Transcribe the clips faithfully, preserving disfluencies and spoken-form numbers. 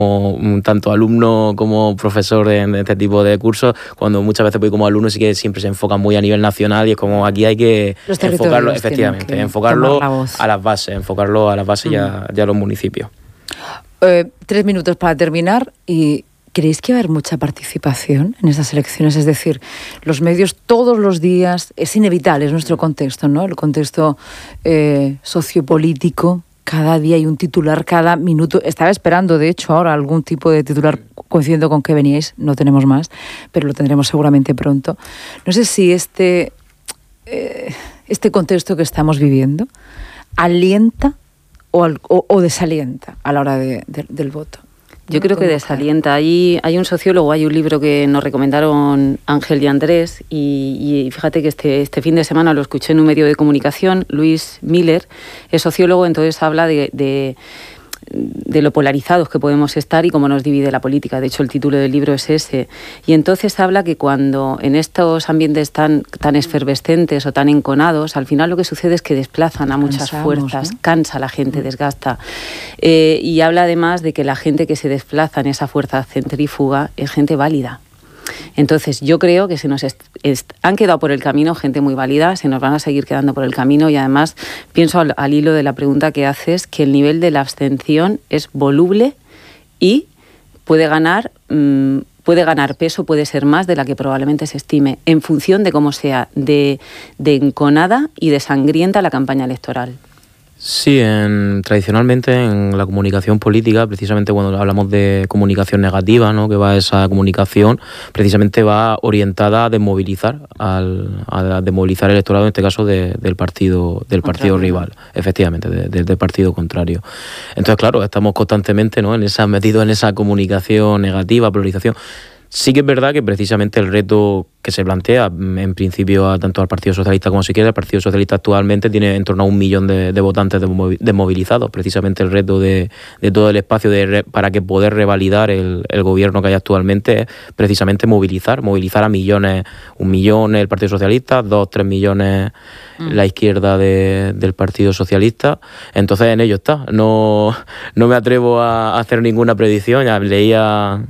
tanto alumno como profesor en este tipo de cursos, cuando muchas veces voy como alumno sí que siempre se enfoca muy a nivel nacional y es como aquí hay que enfocarlo, efectivamente, enfocarlo a las bases, enfocarlo a las bases mm. y, a, y a los municipios. Eh, tres minutos para terminar y ¿creéis que va a haber mucha participación en esas elecciones? Es decir, los medios todos los días, es inevitable, es nuestro contexto, ¿no? El contexto eh, sociopolítico. Cada día hay un titular, cada minuto. Estaba esperando, de hecho, ahora algún tipo de titular coincidiendo con que veníais. No tenemos más, pero lo tendremos seguramente pronto. No sé si este, eh, este contexto que estamos viviendo alienta o, o, o desalienta a la hora de, de, del voto. Yo creo que desalienta. Hay, hay un sociólogo, hay un libro que nos recomendaron Ángel y Andrés y, y fíjate que este, este fin de semana lo escuché en un medio de comunicación. Luis Miller es sociólogo, entonces habla de, de, de lo polarizados que podemos estar y cómo nos divide la política. De hecho, el título del libro es ese. Y entonces habla que cuando en estos ambientes tan, tan efervescentes o tan enconados, al final lo que sucede es que desplazan a muchas Cansamos, fuerzas, ¿no? Cansa a la gente, desgasta. Eh, y habla además de que la gente que se desplaza en esa fuerza centrífuga es gente válida. Entonces yo creo que se nos est- est- han quedado por el camino gente muy válida, se nos van a seguir quedando por el camino y además pienso al, al hilo de la pregunta que haces que el nivel de la abstención es voluble y puede ganar, mmm, puede ganar peso, puede ser más de la que probablemente se estime en función de cómo sea de, de enconada y de sangrienta la campaña electoral. Sí, en, tradicionalmente en la comunicación política, precisamente cuando hablamos de comunicación negativa, ¿no? Que va esa comunicación, precisamente va orientada a desmovilizar, al, a desmovilizar el electorado, en este caso de, del partido del partido rival, efectivamente, de, de, del partido contrario. Entonces, claro, estamos constantemente, ¿no? en esa, metidos en esa comunicación negativa, polarización. Sí que es verdad que precisamente el reto que se plantea, en principio, a, tanto al Partido Socialista como a Izquierda, el Partido Socialista actualmente tiene en torno a un millón de, de votantes desmovilizados. Precisamente el reto de, de todo el espacio de re, para que poder revalidar el, el gobierno que hay actualmente es precisamente movilizar, movilizar a millones, un millón el Partido Socialista, dos, tres millones mm. la izquierda de, del Partido Socialista. Entonces en ello está. No, no me atrevo a hacer ninguna predicción. Ya leía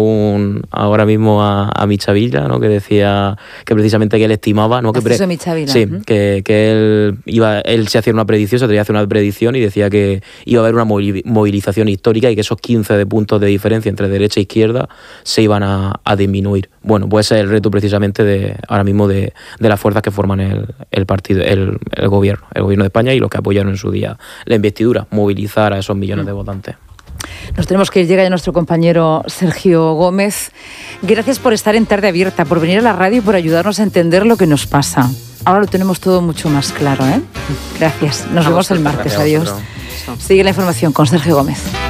aún ahora mismo a, a Michavila, ¿no? Que decía que precisamente que él estimaba, ¿no? que pre- sí, uh-huh. que, que él iba, él se hacía una predicción, se atrevía a hacer una predicción y decía que iba a haber una movilización histórica y que esos quince de puntos de diferencia entre derecha e izquierda se iban a, a disminuir. Bueno, pues ese es el reto precisamente de ahora mismo de, de las fuerzas que forman el, el partido, el, el gobierno, el gobierno de España y los que apoyaron en su día la investidura, movilizar a esos millones uh-huh. de votantes. Nos tenemos que ir, llega ya nuestro compañero Sergio Gómez. Gracias por estar en Tarde Abierta, por venir a la radio y por ayudarnos a entender lo que nos pasa. Ahora lo tenemos todo mucho más claro, ¿eh? Gracias. Nos vemos el martes. Adiós. Sigue la información con Sergio Gómez.